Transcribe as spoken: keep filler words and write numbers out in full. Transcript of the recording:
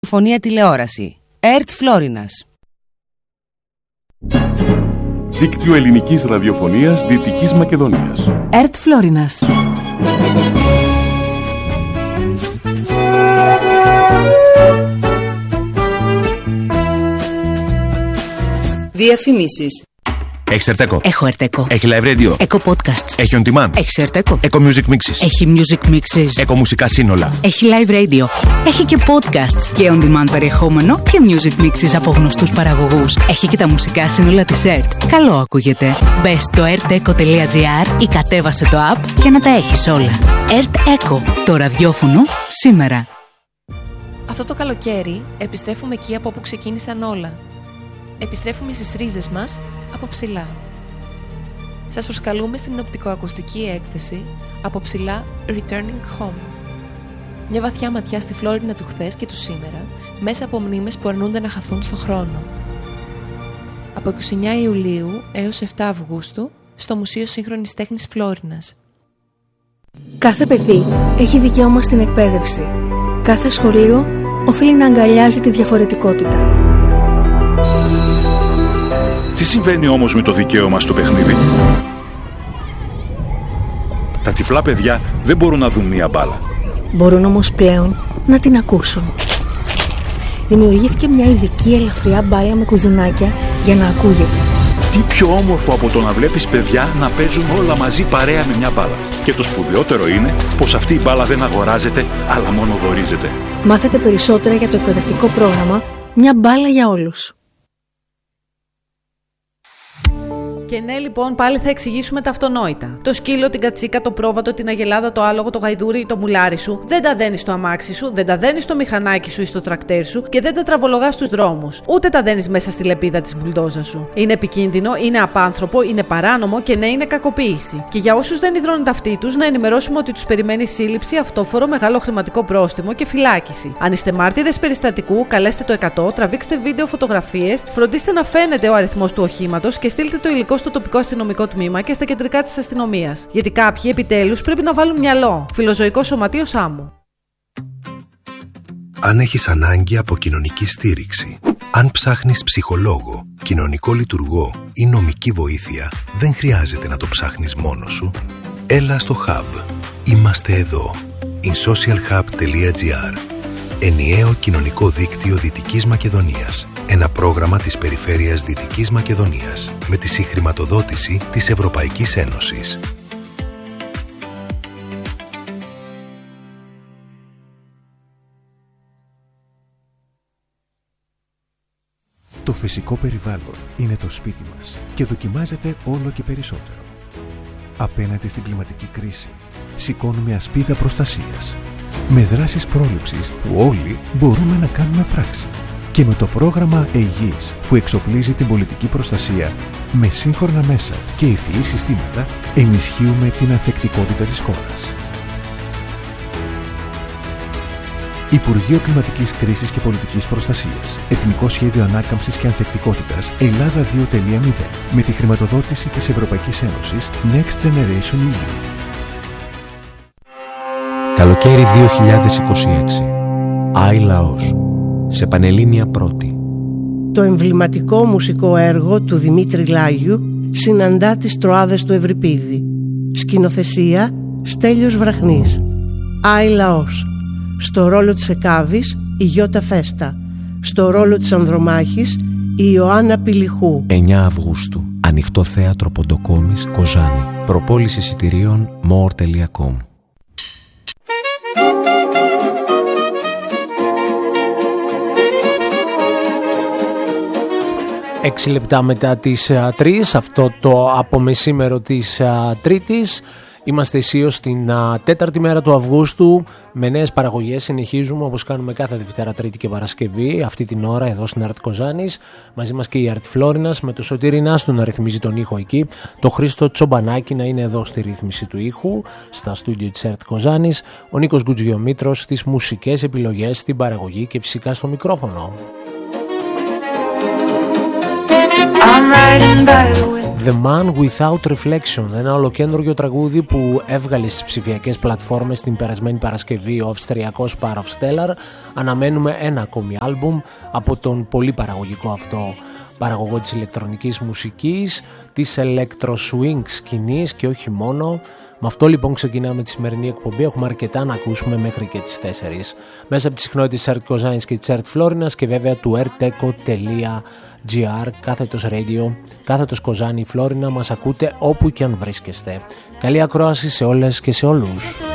Φωνία τηλεόραση. ΕΡΤ Φλόρινας. Δίκτυο ελληνικής ραδιοφωνίας Δυτικής Μακεδονίας. ΕΡΤ Φλόρινας. Διαφημίσεις. Έχεις Ερτέκο? Έχω Ερτέκο. Έχει live radio? Έχω podcasts. Έχει on demand? Έχεις Ερτέκο? Έχω music mixes? Έχει music mixes. Έχω μουσικά σύνολα? Έχει live radio. Έχει και podcasts και on demand περιεχόμενο και music mixes από γνωστούς παραγωγούς. Έχει και τα μουσικά σύνολα της ΕΡΤ. Καλό ακούγεται. Μπες στο ερτέκο τελεία τζι άρ ή κατέβασε το app για να τα έχεις όλα. ΕΡΤ Echo. Το ραδιόφωνο σήμερα. Αυτό το καλοκαίρι επιστρέφουμε εκεί από όπου ξεκίνησαν όλα. Επιστρέφουμε στις ρίζες μας από ψηλά. Σας προσκαλούμε στην οπτικοακουστική έκθεση από ψηλά Returning Home. Μια βαθιά ματιά στη Φλόρινα του χθες και του σήμερα, μέσα από μνήμες που αρνούνται να χαθούν στο χρόνο. Από είκοσι εννέα Ιουλίου έως επτά Αυγούστου στο Μουσείο Σύγχρονης Τέχνης Φλόρινας. Κάθε παιδί έχει δικαίωμα στην εκπαίδευση. Κάθε σχολείο οφείλει να αγκαλιάζει τη διαφορετικότητα. Τι συμβαίνει όμως με το δικαίωμα στο παιχνίδι? Τα τυφλά παιδιά δεν μπορούν να δουν μία μπάλα. Μπορούν όμως πλέον να την ακούσουν. Δημιουργήθηκε μια ειδική ελαφριά μπάλα με κουδουνάκια για να ακούγεται. Τι πιο όμορφο από το να βλέπεις παιδιά να παίζουν όλα μαζί παρέα με μια μπάλα. Και το σπουδαιότερο είναι πως αυτή η μπάλα δεν αγοράζεται, αλλά μόνο δωρίζεται. Μάθετε περισσότερα για το εκπαιδευτικό πρόγραμμα «Μια μπάλα για όλους». Και ναι, λοιπόν, πάλι θα εξηγήσουμε τα αυτονόητα. Το σκύλο, την κατσίκα, το πρόβατο, την αγελάδα, το άλογο, το γαϊδούρι ή το μουλάρι σου δεν τα δένεις στο αμάξι σου, δεν τα δένεις στο μηχανάκι σου ή στο τρακτέρ σου και δεν τα τραβολογάς στους δρόμους. Ούτε τα δένεις μέσα στη λεπίδα της μπουλντόζα σου. Είναι επικίνδυνο, είναι απάνθρωπο, είναι παράνομο και ναι, είναι κακοποίηση. Και για όσους δεν υδρώνουν ταυτί τους, να ενημερώσουμε ότι τους περιμένει σύλληψη, αυτόφορο, μεγάλο χρηματικό πρόστιμο και φυλάκιση. Αν είστε μάρτυρες περιστατικού, καλέστε το εκατό, τραβήξτε βίντεο, φωτογραφίες, φροντίστε να φαίνεται ο αριθμός του οχήματος και στείλτε το υλικό στο τοπικό αστυνομικό τμήμα και στα κεντρικά της αστυνομίας. Γιατί κάποιοι επιτέλους πρέπει να βάλουν μυαλό. Φιλοζωικό Σωματείο Σάμου. Αν έχεις ανάγκη από κοινωνική στήριξη, αν ψάχνεις ψυχολόγο, κοινωνικό λειτουργό ή νομική βοήθεια, δεν χρειάζεται να το ψάχνεις μόνος σου. Έλα στο Hub. Είμαστε εδώ. insocialhub τελεία τζι άρ. Ενιαίο κοινωνικό δίκτυο Δυτικής Μακεδονίας. Ένα πρόγραμμα της Περιφέρειας Δυτικής Μακεδονίας με τη συγχρηματοδότηση της Ευρωπαϊκής Ένωσης. Το φυσικό περιβάλλον είναι το σπίτι μας και δοκιμάζεται όλο και περισσότερο. Απέναντι στην κλιματική κρίση, σηκώνουμε ασπίδα προστασίας με δράσεις πρόληψης που όλοι μπορούμε να κάνουμε πράξη. Και με το πρόγραμμα ΕΙΓΙΣ που εξοπλίζει την πολιτική προστασία με σύγχρονα μέσα και ευφυή συστήματα, ενισχύουμε την ανθεκτικότητα της χώρας. Υπουργείο Κλιματικής Κρίσης και Πολιτικής Προστασίας. Εθνικό Σχέδιο Ανάκαμψης και Ανθεκτικότητας Ελλάδα δύο τελεία μηδέν. Με τη χρηματοδότηση της Ευρωπαϊκής Ένωσης Next Generation ι γιου. Καλοκαίρι δύο χιλιάδες είκοσι έξι. Άι Λαός. Σε Πανελλήνια Πρώτη. Το εμβληματικό μουσικό έργο του Δημήτρη Λάγιου συναντά τις Τροάδες του Ευρυπίδη. Σκηνοθεσία Στέλιος Βραχνής. Άι Λαός. Στο ρόλο της Εκάβης η Γιώτα Φέστα. Στο ρόλο της Ανδρομάχης η Ιωάννα Πηλιχού. εννέα Αυγούστου. Ανοιχτό θέατρο Ποντοκόμης, Κοζάνη. Προπόληση εισιτηρίων more τελεία com. Έξι λεπτά μετά τις τρεις, αυτό το απομεσήμερο της α, Τρίτης. Είμαστε αισίως στην α, τέταρτη μέρα του Αυγούστου με νέες παραγωγές. Συνεχίζουμε όπως κάνουμε κάθε Δευτέρα, Τρίτη και Παρασκευή αυτή την ώρα εδώ στην ΕΡΤ Κοζάνης. Μαζί μας και η ΕΡΤ Φλόρινας με το Σωτήρη Νάστο να ρυθμίζει τον ήχο εκεί. Το Χρήστο Τσομπανάκη να είναι εδώ στη ρύθμιση του ήχου στα στούντιο της ΕΡΤ Κοζάνης. Ο Νίκος Γκουτζιομήτρος στις μουσικές επιλογές, στην παραγωγή και φυσικά στο μικρόφωνο. I'm riding by the window. The Man Without Reflection, ένα ολοκέντρωιο τραγούδι που έβγαλε στις ψηφιακές πλατφόρμες την περασμένη Παρασκευή ο Αυστριακός Par of Stellar. Αναμένουμε ένα ακόμη άλμπουμ από τον πολύ παραγωγικό αυτό παραγωγό της ηλεκτρονικής μουσικής, της electro swing σκηνής και όχι μόνο. Με αυτό λοιπόν ξεκινάμε τη σημερινή εκπομπή. Έχουμε αρκετά να ακούσουμε μέχρι και τις τέσσερις. Μέσα από τις συχνότητες της Art Kozani's και της Art Florinas και βέβαια του erteco τελεία gr, κάθετος radio, κάθετος Kozani Florina. Μας ακούτε όπου και αν βρίσκεστε. Καλή ακρόαση σε όλες και σε όλους.